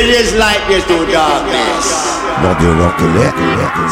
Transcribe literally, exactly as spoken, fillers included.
It is like this to darkness. Bordure que l'est,